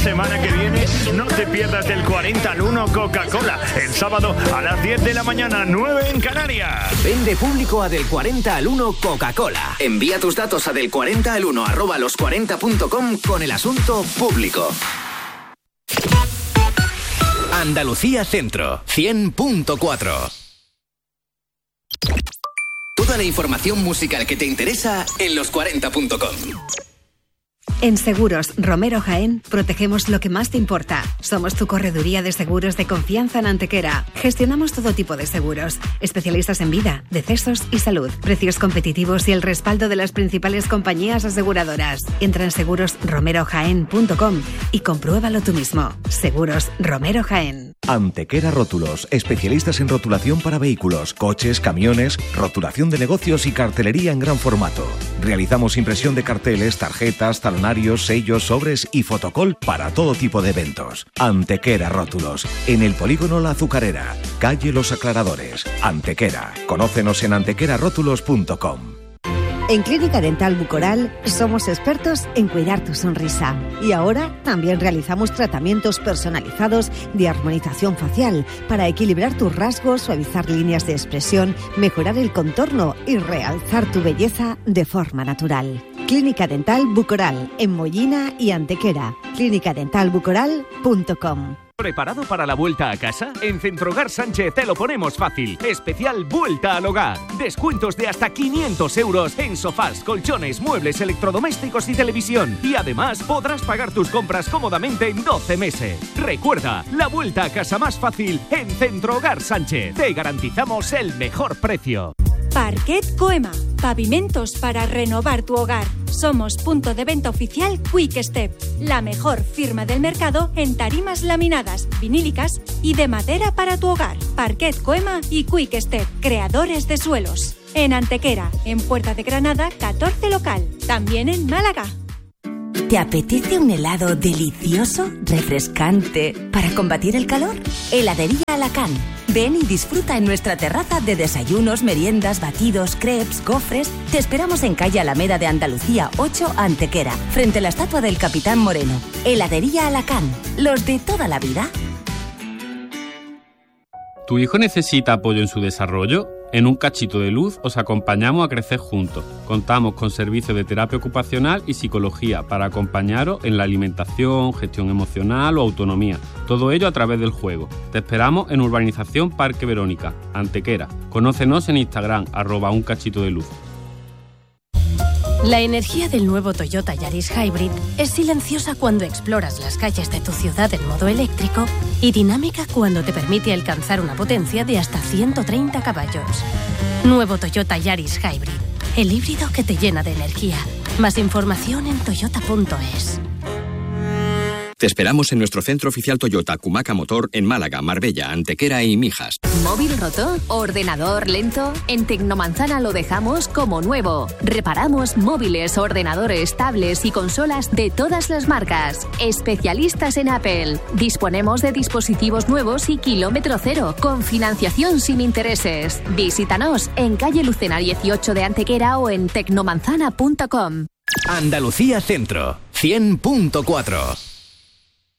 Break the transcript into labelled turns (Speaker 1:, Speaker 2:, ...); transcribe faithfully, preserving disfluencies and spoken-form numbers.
Speaker 1: semana que viene no te pierdas el cuarenta al uno Coca-Cola. El sábado a las diez de la mañana, nueve en Canarias.
Speaker 2: Vende público a del cuarenta al uno Coca-Cola. Envía tus datos a del cuarenta al uno arroba los cuarenta punto com con el asunto público. Andalucía Centro, cien punto cuatro. Toda la información musical que te interesa en los cuarenta punto com.
Speaker 3: En Seguros Romero Jaén protegemos lo que más te importa. Somos tu correduría de seguros de confianza en Antequera. Gestionamos todo tipo de seguros, especialistas en vida, decesos y salud. Precios competitivos y el respaldo de las principales compañías aseguradoras. Entra en seguros romero jaén punto com y compruébalo tú mismo. Seguros Romero Jaén.
Speaker 4: Antequera Rótulos, especialistas en rotulación para vehículos, coches, camiones, rotulación de negocios y cartelería en gran formato. Realizamos impresión de carteles, tarjetas, talonarios, sellos, sobres y fotocol para todo tipo de eventos. Antequera Rótulos, en el Polígono La Azucarera, calle Los Aclaradores. Antequera, conócenos en antequera rótulos punto com.
Speaker 5: En Clínica Dental Bucoral somos expertos en cuidar tu sonrisa y ahora también realizamos tratamientos personalizados de armonización facial para equilibrar tus rasgos, suavizar líneas de expresión, mejorar el contorno y realzar tu belleza de forma natural. Clínica Dental Bucoral en Mollina y Antequera. clínica dental bucoral punto com.
Speaker 6: ¿Preparado para la vuelta a casa? En Centrogar Sánchez te lo ponemos fácil. Especial Vuelta al Hogar. Descuentos de hasta quinientos euros en sofás, colchones, muebles, electrodomésticos y televisión. Y además podrás pagar tus compras cómodamente en doce meses. Recuerda, la vuelta a casa más fácil en Centrogar Sánchez. Te garantizamos el mejor precio.
Speaker 7: Parquet Coema. Pavimentos para renovar tu hogar. Somos punto de venta oficial Quick Step, la mejor firma del mercado en tarimas laminadas, vinílicas y de madera para tu hogar. Parquet Coema y Quick Step, creadores de suelos. En Antequera, en Puerta de Granada, catorce local. También en Málaga.
Speaker 8: ¿Te apetece un helado delicioso, refrescante, para combatir el calor? Heladería Alacán. Ven y disfruta en nuestra terraza de desayunos, meriendas, batidos, crepes, gofres. Te esperamos en calle Alameda de Andalucía ocho, Antequera, frente a la estatua del Capitán Moreno. Heladería Alacán. Los de toda la vida.
Speaker 9: ¿Tu hijo necesita apoyo en su desarrollo? En Un Cachito de Luz os acompañamos a crecer juntos. Contamos con servicios de terapia ocupacional y psicología para acompañaros en la alimentación, gestión emocional o autonomía. Todo ello a través del juego. Te esperamos en Urbanización Parque Verónica, Antequera. Conócenos en Instagram, arroba Un Cachito de Luz.
Speaker 10: La energía del nuevo Toyota Yaris Hybrid es silenciosa cuando exploras las calles de tu ciudad en modo eléctrico y dinámica cuando te permite alcanzar una potencia de hasta ciento treinta caballos. Nuevo Toyota Yaris Hybrid, el híbrido que te llena de energía. Más información en toyota punto es.
Speaker 11: Te esperamos en nuestro centro oficial Toyota Cumaca Motor en Málaga, Marbella, Antequera y Mijas.
Speaker 12: ¿Móvil roto? ¿Ordenador lento? En Tecnomanzana lo dejamos como nuevo. Reparamos móviles, ordenadores, tablets y consolas de todas las marcas. Especialistas en Apple. Disponemos de dispositivos nuevos y kilómetro cero, con financiación sin intereses. Visítanos en calle Lucena dieciocho de Antequera o en tecnomanzana punto com.
Speaker 2: Andalucía Centro, cien punto cuatro.